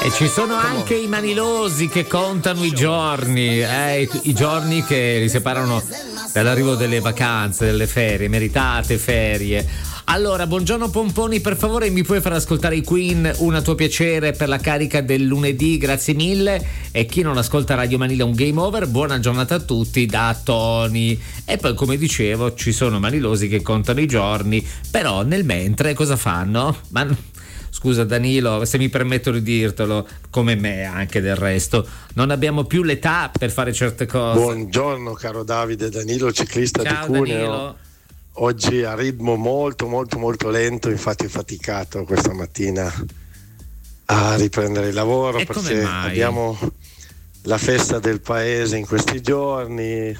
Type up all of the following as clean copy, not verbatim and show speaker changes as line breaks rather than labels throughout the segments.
E ci sono anche i manilosi che contano i giorni che li separano dall'arrivo delle vacanze, delle ferie, meritate ferie. Allora, buongiorno Pomponi, per favore mi puoi far ascoltare i Queen, Un a tuo piacere per la carica del lunedì, grazie mille. E chi non ascolta Radio Manila un game over, buona giornata a tutti da Tony. E poi, come dicevo, ci sono manilosi che contano i giorni, però nel mentre cosa fanno? Scusa Danilo, se mi permetto di dirtelo, come me anche del resto, non abbiamo più l'età per fare certe cose.
Buongiorno caro Davide, Danilo, ciclista.
Ciao,
di Cuneo.
Danilo.
Oggi a ritmo molto molto molto lento, infatti faticato questa mattina a riprendere il lavoro,
e
perché abbiamo la festa del paese in questi giorni.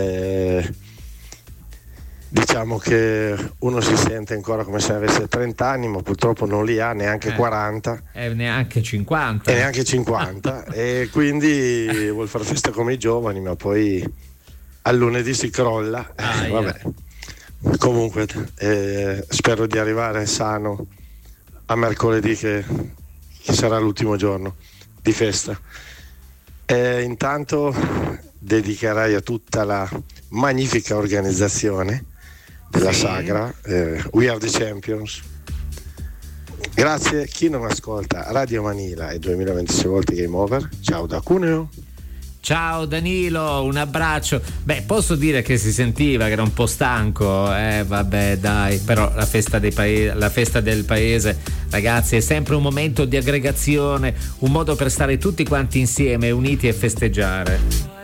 Diciamo che uno si sente ancora come se avesse 30 anni, ma purtroppo non li ha, neanche 40
neanche 50
e neanche 50 e quindi vuol fare festa come i giovani, ma poi al lunedì si crolla. Vabbè. Comunque spero di arrivare sano a mercoledì, che sarà l'ultimo giorno di festa. Intanto dedicherai a tutta la magnifica organizzazione della sagra We Are the Champions. Grazie. Chi non ascolta Radio Manila e 2026 volte Game Over, ciao da Cuneo.
Ciao Danilo, un abbraccio. Beh, posso dire che si sentiva che era un po' stanco, vabbè dai, però la festa del paese, ragazzi, è sempre un momento di aggregazione, un modo per stare tutti quanti insieme, uniti e festeggiare.